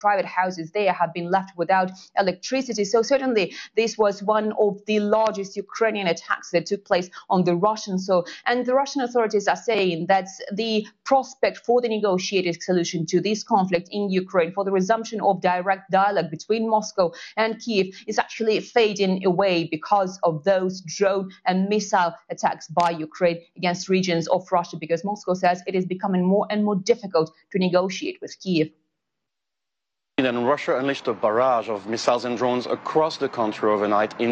private houses there have been left without electricity. So certainly this was one of the largest Ukrainian attacks that took place on the Russian soil. And the Russian authorities are saying that the prospect for the negotiated solution to this conflict in Ukraine, for the resumption of direct dialogue between Moscow and Kyiv, is actually fading away because of those drone and missile attacks by Ukraine against regions of Russia, because Moscow says it is becoming more and more difficult to negotiate with Kyiv. And Russia unleashed a barrage of missiles and drones across the country overnight in